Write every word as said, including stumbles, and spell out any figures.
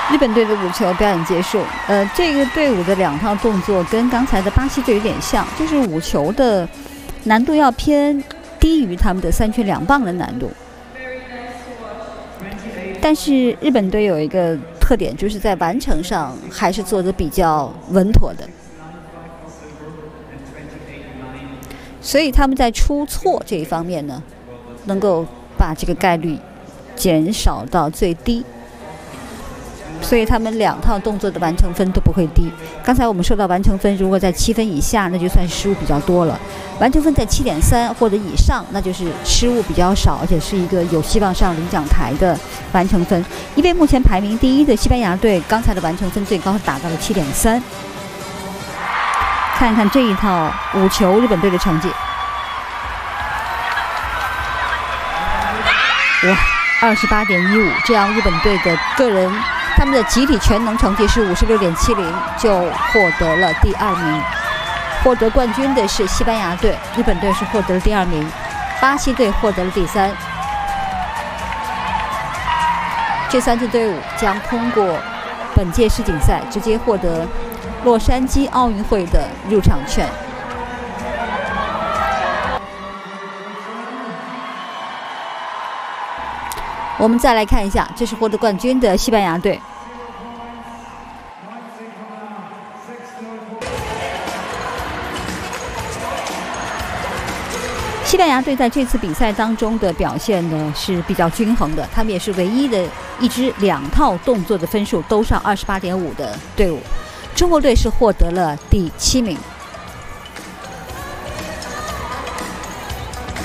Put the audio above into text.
日本队的五球表演结束。呃，这个队伍的两套动作跟刚才的巴西队有点像，就是五球的难度要偏低于他们的三圈两棒的难度。但是日本队有一个特点，就是在完成上还是做得比较稳妥的，所以他们在出错这一方面呢，能够把这个概率减少到最低。所以他们两套动作的完成分都不会低。刚才我们说到完成分，如果在七分以下，那就算失误比较多了；完成分在七点三或者以上，那就是失误比较少，而且是一个有希望上领奖台的完成分。因为目前排名第一的西班牙队，刚才的完成分最高达到了七点三。看一看这一套五球日本队的成绩，哇，二十八点一五，这样日本队的个人。他们的集体全能成绩是五十六点七零，就获得了第二名。获得冠军的是西班牙队，日本队是获得了第二名，巴西队获得了第三。这三支队伍将通过本届世锦赛直接获得洛杉矶奥运会的入场券。我们再来看一下，这是获得冠军的西班牙队。西班牙队在这次比赛当中的表现呢是比较均衡的，他们也是唯一的一支两套动作的分数都上二十八点五的队伍。中国队是获得了第七名。